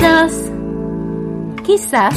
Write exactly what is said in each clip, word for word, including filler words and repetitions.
quizás, quizás...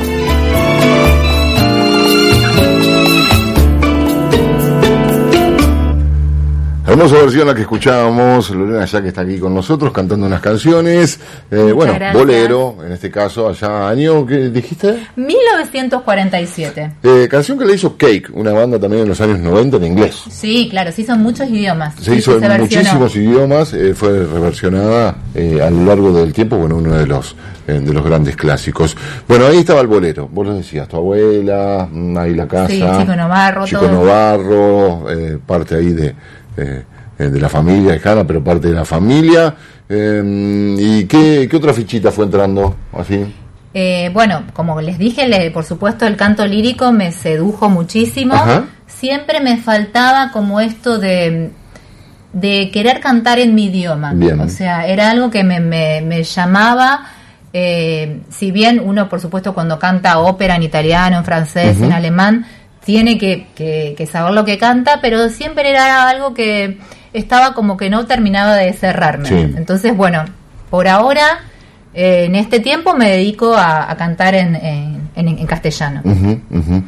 Hermosa versión la que escuchábamos, Lorena ya que está aquí con nosotros cantando unas canciones, eh, bueno, gracias. bolero, en este caso, allá año, ¿qué dijiste? mil novecientos cuarenta y siete. Eh, canción que le hizo Cake, una banda también en los años noventa en inglés. Sí, claro, se hizo en muchos idiomas. Se hizo en muchísimos idiomas, eh, fue reversionada eh, a lo largo del tiempo, bueno, uno de los eh, de los grandes clásicos. Bueno, ahí estaba el bolero, vos lo decías, tu abuela, ahí la casa, sí, Chico Novarro, Chico todo. Novarro, eh, parte ahí de... Eh, de la familia lejana, pero parte de la familia. Eh, ¿Y qué, qué otra fichita fue entrando así? Eh, bueno, como les dije, le, por supuesto el canto lírico me sedujo muchísimo. Ajá. Siempre me faltaba como esto de, de querer cantar en mi idioma. Bien. O sea, era algo que me, me, me llamaba. Eh, si bien uno, por supuesto, cuando canta ópera en italiano, en francés, uh-huh. en alemán, tiene que, que, que saber lo que canta, pero siempre era algo que estaba como que no terminaba de cerrarme. Sí. Entonces, bueno, por ahora, eh, en este tiempo me dedico a, a cantar en, en, en, en castellano. Uh-huh, uh-huh.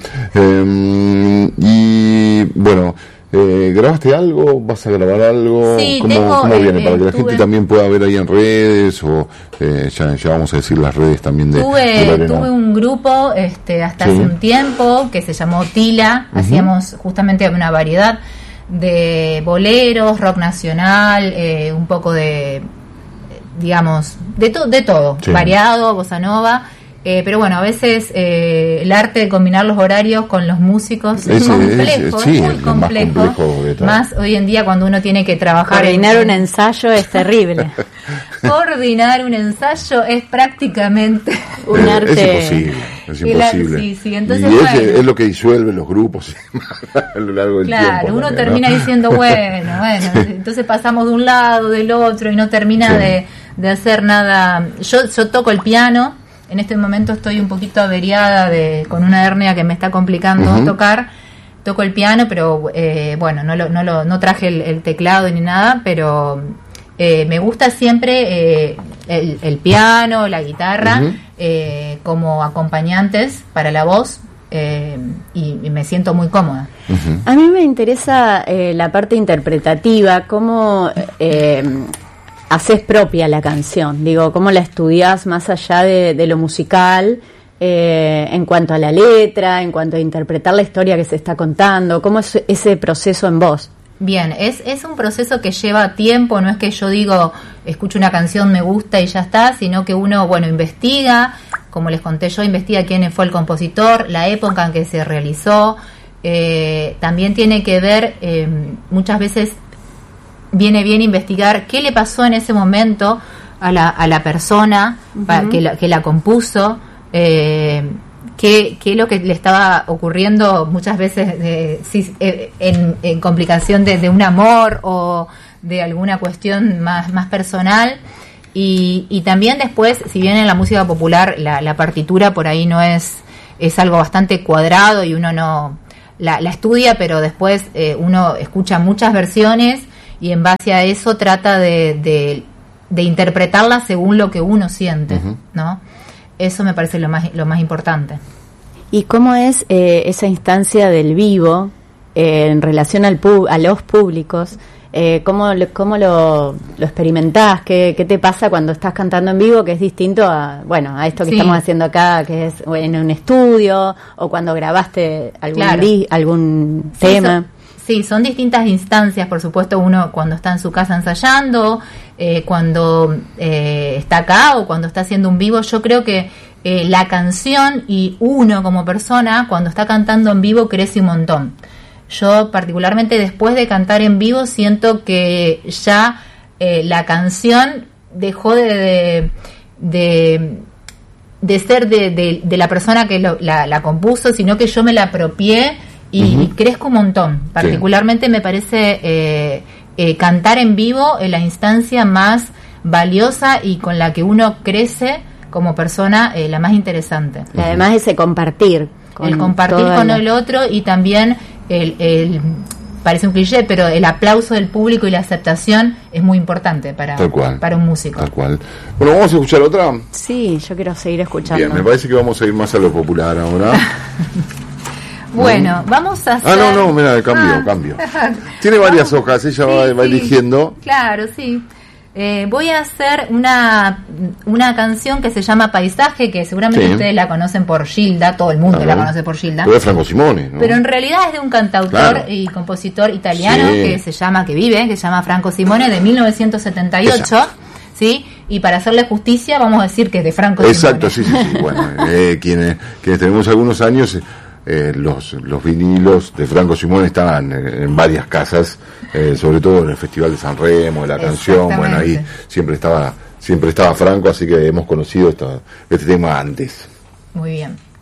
Eh, y bueno, eh, ¿grabaste algo? ¿Vas a grabar algo? Sí, ¿Cómo, tengo, ¿cómo viene? Eh, Para que la tuve, gente también pueda ver ahí en redes, o eh, ya, ya vamos a decir las redes también de, tuve, de Lorena. Tuve un grupo este, hasta sí. hace un tiempo que se llamó Tila. Uh-huh. Hacíamos justamente una variedad de boleros, rock nacional, eh, un poco de, digamos, de, to- de todo, sí. variado, bossa nova. Eh, pero bueno, a veces eh, el arte de combinar los horarios con los músicos es, es complejo, es, sí, es muy complejo. Más, complejo de todo. Más hoy en día cuando uno tiene que trabajar. Coordinar en, un ensayo es terrible. Coordinar un ensayo es prácticamente un arte. Es imposible. Es imposible. Sí, sí, entonces, y es, bueno, es lo que disuelve los grupos a lo largo del claro, tiempo. Claro, uno también, termina ¿no? diciendo, bueno, bueno, entonces pasamos de un lado, del otro, y no termina sí. de, de hacer nada. Yo, yo toco el piano. En este momento estoy un poquito averiada de, con una hernia que me está complicando uh-huh. tocar. Toco el piano, pero eh, bueno, no lo, no lo, no traje el, el teclado ni nada, pero eh, me gusta siempre eh, el, el piano, la guitarra, uh-huh. eh, como acompañantes para la voz. Eh, y, y me siento muy cómoda. Uh-huh. A mí me interesa eh, la parte interpretativa, cómo eh, haces propia la canción, digo, cómo la estudiás más allá de, de lo musical, eh, en cuanto a la letra, en cuanto a interpretar la historia que se está contando, cómo es ese proceso en vos. Bien, es, es un proceso que lleva tiempo, no es que yo digo, escucho una canción, me gusta y ya está, sino que uno, bueno, investiga, como les conté yo, investiga quién fue el compositor, la época en que se realizó, eh, también tiene que ver, eh, muchas veces viene bien investigar qué le pasó en ese momento a la, a la persona uh-huh. para, que, la, que la compuso, eh, qué, qué es lo que le estaba ocurriendo muchas veces de, si, eh, en, en complicación de, de un amor o de alguna cuestión más, más personal. Y, y también después, si bien en la música popular la, la partitura por ahí no es, es algo bastante cuadrado y uno no la, la estudia, pero después eh, uno escucha muchas versiones y en base a eso trata de, de, de interpretarla según lo que uno siente, uh-huh. ¿no? Eso me parece lo más, lo más importante. ¿Y cómo es eh, esa instancia del vivo eh, en relación al pub, a los públicos? Eh, ¿Cómo, cómo lo, lo experimentás? ¿Qué, ¿Qué te pasa cuando estás cantando en vivo, que es distinto a, bueno, a esto que sí. estamos haciendo acá, que es en un estudio, o cuando grabaste algún, claro. li, algún sí, tema? Son, sí, son distintas instancias, por supuesto, uno cuando está en su casa ensayando, eh, cuando eh, está acá o cuando está haciendo un vivo. Yo creo que eh, la canción y uno como persona, cuando está cantando en vivo, crece un montón. Yo particularmente después de cantar en vivo siento que ya eh, la canción dejó de de, de, de ser de, de, de la persona que lo, la, la compuso, sino que yo me la apropié y, uh-huh. y crezco un montón. Particularmente sí. me parece eh, eh, cantar en vivo en la instancia más valiosa y con la que uno crece como persona, eh, la más interesante. Y además ese compartir. Con el compartir con el otro y también el, el parece un cliché, pero el aplauso del público y la aceptación es muy importante para, Tal cual. para un músico. Tal cual. Bueno, ¿vamos a escuchar otra? Sí, yo quiero seguir escuchando. Bien, me parece que vamos a ir más a lo popular ahora. Bueno, ¿no? Vamos a hacer... Ah, no, no, mira, cambio, ah. cambio. Tiene varias Vamos. hojas, ella Sí, va, va sí. eligiendo. Claro, sí. Eh, voy a hacer una una canción que se llama Paisaje, que seguramente Sí. ustedes la conocen por Gilda, todo el mundo A la ver. conoce por Gilda. Pero es Franco Simone, ¿no? Pero en realidad es de un cantautor Claro. y compositor italiano Sí. que se llama, que vive, que se llama Franco Simone, de mil novecientos setenta y ocho. Exacto. ¿Sí? Y para hacerle justicia vamos a decir que es de Franco Exacto, Simone. sí, sí, sí. Bueno, eh, quienes, quienes tenemos algunos años, eh, los, los vinilos de Franco Simone estaban en, en varias casas, eh, sobre todo en el Festival de San Remo, de la canción, bueno, ahí siempre estaba, siempre estaba Franco, así que hemos conocido esta, este tema antes. Muy bien.